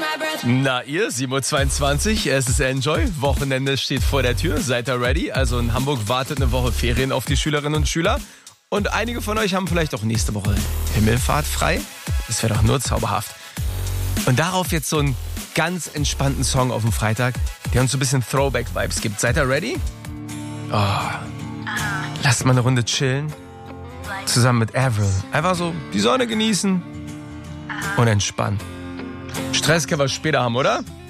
Na ihr, 7:22 Uhr, es ist Enjoy, Wochenende steht vor der Tür, seid ihr ready? Also in Hamburg wartet eine Woche Ferien auf die Schülerinnen und Schüler. Und einige von euch haben vielleicht auch nächste Woche Himmelfahrt frei. Das wäre doch nur zauberhaft. Und darauf jetzt so einen ganz entspannten Song auf dem Freitag, der uns so ein bisschen Throwback-Vibes gibt. Seid ihr ready? Oh. Lasst mal eine Runde chillen. Zusammen mit Avril. Einfach so die Sonne genießen und entspannen. Stress können wir später haben, oder?